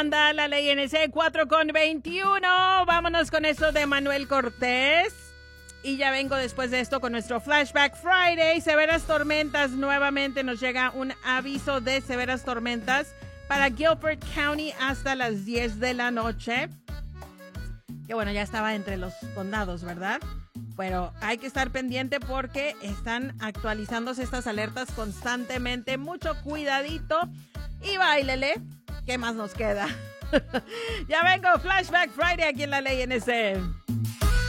anda la ley NC 4:21. Vámonos con esto de Manuel Cortés. Y ya vengo después de esto con nuestro Flashback Friday. Severas tormentas. Nuevamente nos llega un aviso de severas tormentas para Guilford County hasta las 10 de la noche. Que bueno, ya estaba entre los condados, ¿verdad? Pero hay que estar pendiente porque están actualizándose estas alertas constantemente. Mucho cuidadito y báilele. ¿Qué más nos queda? Ya vengo, Flashback Friday aquí en la ley NC.